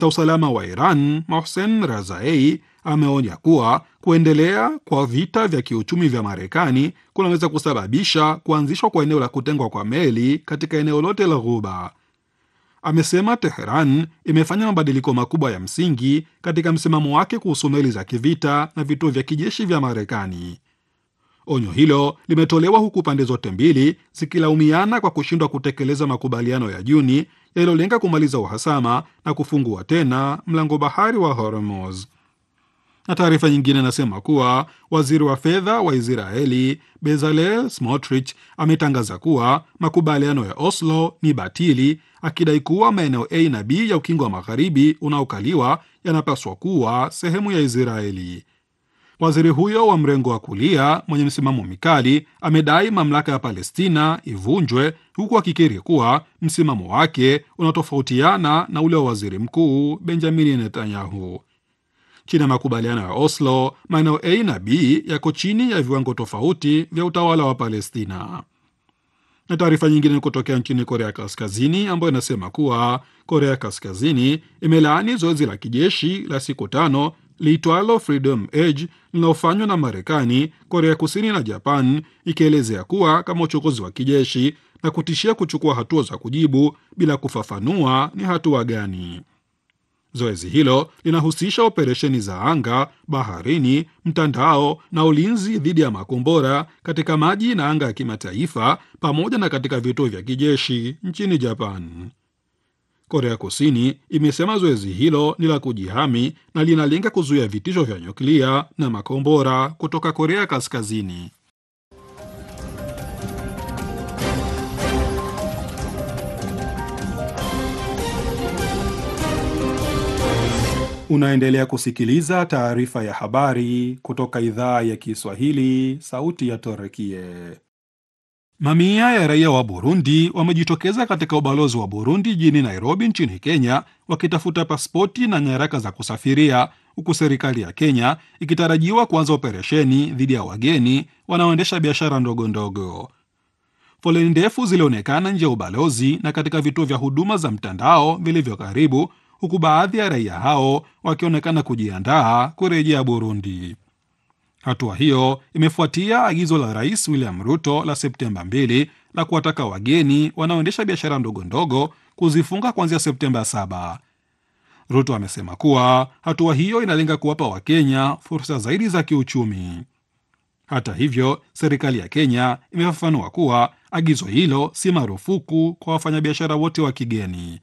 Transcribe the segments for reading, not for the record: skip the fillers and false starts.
usalama wa Iran Mohsen Razai ameonya kuwa kuendelea kwa vita vya kiuchumi vya Marekani kunaweza kusababisha kuanzishwa kwa eneo la kutengwa kwa meli katika eneo lote la Ghuba. Amesema Teheran imefanya mabadiliko makubwa ya msingi katika msimamo wake kuhusu meli za kivita na vituo vya kijeshi vya Marekani. Onyo hilo limetolewa huku pande zote mbili zikilaumiana kwa kushindwa kutekeleza makubaliano ya Juni yaliyolenga kumaliza uhasama na kufungua tena mlango bahari wa Hormuz. Na taarifa nyingine inasema kuwa waziri wa fedha wa Israeli Bezalel Smotrich ametangaza kuwa makubaliano ya Oslo ni batili, akidai kuwa maeneo A na B ya ukingo wa magharibi unaokaliwa yanapaswa kuwa sehemu ya Israeli. Waziri huyo wa mrengo wa kulia mwenye msimamo mikali amedai mamlaka ya Palestina ivunjwe, huku akikiri kuwa msimamo wake unatofautiana na ule wa waziri mkuu Benjamin Netanyahu. Chini ya makubaliano ya Oslo, maeneo A na B yako chini ya viwango tofauti vya utawala wa Palestina. Na taarifa nyingine ni kutokea nchini Korea Kaskazini, ambayo inasema kuwa Korea Kaskazini imelaani zoezi la kijeshi la siku 5 liitwalo Freedom Edge linalofanywa na Marekani, Korea Kusini na Japan, ikielezea kuwa kama uchokozi wa kijeshi na kutishia kuchukua hatua za kujibu bila kufafanua ni hatua gani. Zoezi hilo linahusisha operesheni za anga, baharini, mtandao na ulinzi dhidi ya makombora katika maji na anga ya kimataifa, pamoja na katika vituo vya kijeshi nchini Japan. Korea Kusini imesema zoezi hilo ni la kujihami na linalenga kuzuia vitisho vya nyuklia na makombora kutoka Korea Kaskazini. Unaendelea kusikiliza taarifa ya habari kutoka idhaa ya Kiswahili, Sauti ya Torekie. Mamia ya raia wa Burundi wamejitokeza katika ubalozi wa Burundi jijini Nairobi nchini Kenya wakitafuta pasipoti na nyaraka za kusafiria, huku serikali ya Kenya ikitarajiwa kuanza operesheni dhidi ya wageni wanaoendesha biashara ndogo ndogo. Foleni ndefu zilionekana nje ya ubalozi na katika vituo vya huduma za mtandao vilivyo karibu, huku baadhi ya raia hao wakionekana kujiandaa kurejea Burundi. Hatua hiyo imefuatia agizo la Rais William Ruto la Septemba 2 la kuwataka wageni wanaoendesha biashara ndogo ndogo kuzifunga kuanzia Septemba 7. Ruto amesema kuwa hatua hiyo inalenga kuwapa Wakenya fursa zaidi za kiuchumi. Hata hivyo, serikali ya Kenya imefafanua kuwa agizo hilo si marufuku kwa wafanyabiashara wote wa kigeni.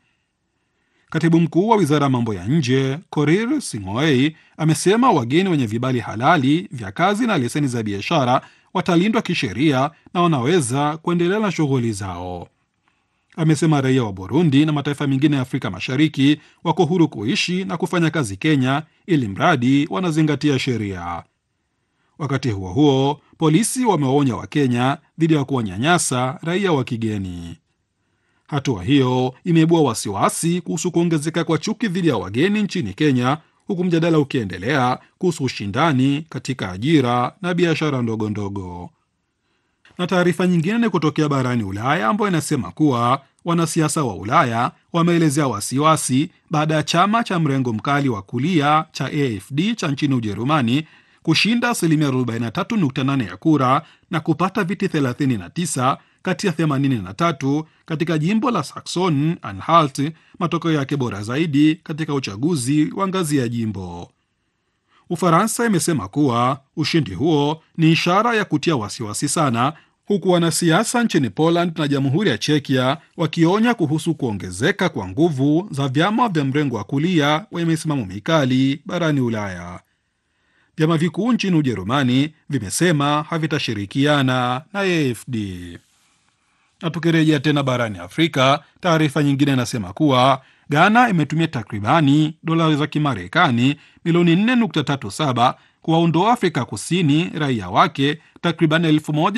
Katibu mkuu wa wizara ya mambo ya nje Korir Sing'oei amesema wageni wenye vibali halali vya kazi na leseni za biashara watalindwa kisheria na wanaweza kuendelea na shughuli zao. Amesema raia wa Burundi na mataifa mengine ya Afrika Mashariki wako huru kuishi na kufanya kazi Kenya, ili mradi wanazingatia sheria. Wakati huo huo, polisi wamewaonya Wakenya dhidi ya kuwanyanyasa raia wa kigeni. Hatua hiyo imeibua wasiwasi kuhusu kuongezeka kwa chuki dhidi ya wageni nchini Kenya, huku mjadala ukiendelea kuhusu ushindani katika ajira na biashara ndogo ndogo. Na taarifa nyingine ni kutokea barani Ulaya, ambayo inasema kuwa wanasiasa wa Ulaya wameelezea wasiwasi baada ya chama cha mrengo mkali wa kulia cha AfD cha nchini Ujerumani kushinda asilimia 43.8 ya kura na kupata viti 39 kati ya 83 katika jimbo la Saxon-Anhalt, matokeo yake bora zaidi katika uchaguzi wa ngazi ya jimbo. Ufaransa imesema kuwa ushindi huo ni ishara ya kutia wasiwasi sana, huku wanasiasa nchini Poland na Jamhuri ya Czechia wakionya kuhusu kuongezeka kwa nguvu za vyama vya mrengo wa kulia wenye misimamo mikali barani Ulaya. Vyama vikuu nchini Ujerumani vimesema havitashirikiana na AfD. Na tukirejea tena barani Afrika, taarifa nyingine inasema kuwa Ghana imetumia takribani dola za Kimarekani milioni 4.37 kuwaondoa Afrika Kusini raia wake takribani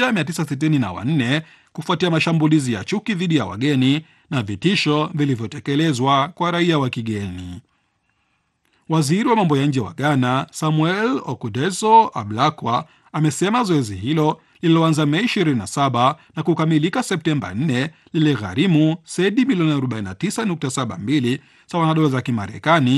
1964 kufuatia mashambulizi ya chuki dhidi ya wageni na vitisho vilivyotekelezwa kwa raia wa kigeni. Waziri wa mambo ya nje wa Ghana Samuel Okudeso Ablakwa amesema zoezi hilo lililoanza Mei 27 na kukamilika Septemba 4 liligharimu sedi milioni 49.72 sawa na dola za Kimarekani